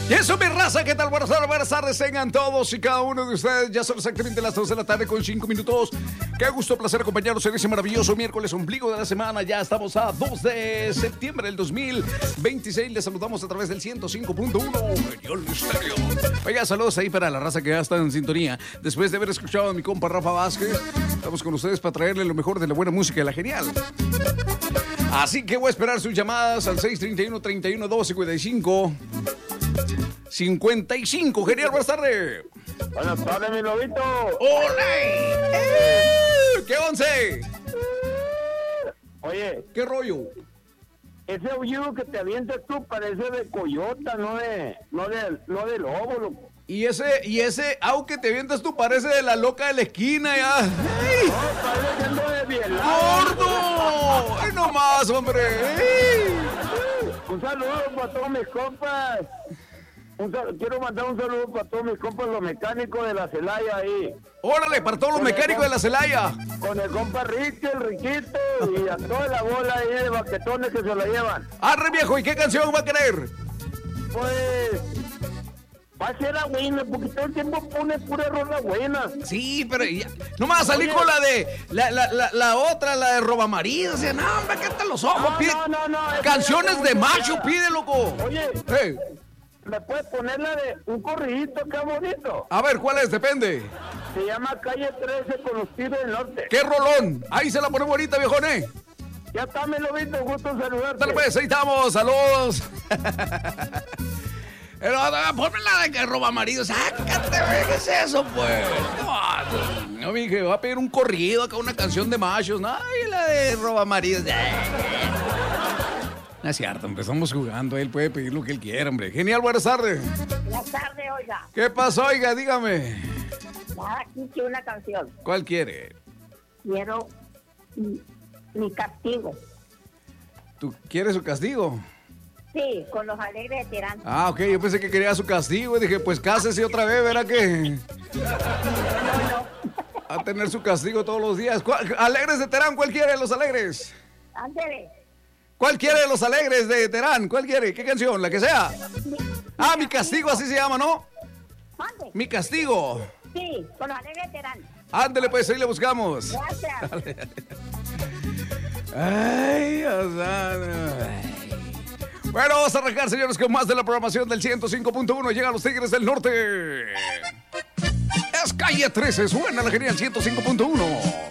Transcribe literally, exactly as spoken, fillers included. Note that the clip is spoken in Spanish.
Y eso, mi raza, ¿qué tal? Buenas tardes, buenas tardes, tengan todos y cada uno de ustedes. Ya son exactamente las dos de la tarde con cinco minutos. Qué gusto, placer acompañarnos en ese maravilloso miércoles ombligo de la semana. Ya estamos a dos de septiembre del dos mil veintiséis. Les saludamos a través del ciento cinco punto uno. Genial Estéreo. Oiga, saludos ahí para la raza que ya está en sintonía. Después de haber escuchado a mi compa Rafa Vázquez, estamos con ustedes para traerle lo mejor de la buena música de la genial. Así que voy a esperar sus llamadas al seis treinta y uno, treinta y uno, dos, cincuenta y cinco. cincuenta y cinco, genial, buenas tardes. Buenas tardes, mi lobito. ¡Hola! ¡Eh! ¿Qué once? Oye, ¿qué rollo? Ese aullido que te avientas tú parece de coyota, no de, no de, no de lobo, loco. Y ese, y ese, aunque te avientas tú, parece de la loca de la esquina ya. ¡Ay! No, parece que ando de bielado. ¡Gordo! ¡Ay, no más, hombre! ¡Ay! Un saludo para todos mis compas. Un sal- quiero mandar un saludo para todos mis compas, los mecánicos de la Celaya ahí. ¡Órale, para todos los mecánicos de la Celaya! Con el compa Ricky, el Riquito, y a toda la bola ahí de baquetones que se la llevan. ¡Arre, viejo! ¿Y qué canción va a querer? Pues va a ser la buena, porque todo el tiempo pone pura rola buena. Sí, pero ya, no me vas a salir Oye. con la de la, la, la, la otra, la de Robamarido. O sea, no, hombre, cállate los ojos. No, Pide no, no, no, es que canciones ya de está macho, ya. pide, loco. Oye, Hey, ¿me puedes poner la de un corridito acá bonito? a ver, ¿cuál es? Depende. Se llama Calle trece con los Tigres del Norte. ¿Qué rolón? Ahí se la ponemos ahorita, viejoné. Ya está, me lo visto, gusto en saludarte. Dale pues, ahí estamos, saludos. Pero no, ponme la de que roba marido, sácate, güey, ¿qué es eso, pues? No, no, dije, va a pedir un corrido acá, una canción de machos, no, y la de roba marido. No es cierto, empezamos jugando, él puede pedir lo que él quiera, hombre. Genial, buenas tardes. Buenas tardes, oiga. ¿Qué pasó, oiga? Dígame. Nada, aquí quiero una canción. ¿Cuál quiere? Quiero mi, mi castigo. ¿Tú quieres su castigo? Sí, con los alegres de Terán. Ah, ok, yo pensé que quería su castigo y dije, pues cásese otra vez, verá que a tener su castigo todos los días. ¿Cuál- Alegres de Terán, ¿cuál quiere de los alegres? Ándele. ¿Cuál quiere de los alegres de Terán? ¿Cuál quiere? ¿Qué canción? La que sea. Ah, mi castigo, así se llama, ¿no? ¿Mande? Mi castigo. Sí, con los alegres de Terán. Ándele, pues ahí le buscamos. Gracias. Ay, Osana. Bueno, vamos a arrancar, señores, con más de la programación del ciento cinco punto uno. Llegan los Tigres del Norte. Es Calle trece, suena la genial ciento cinco punto uno.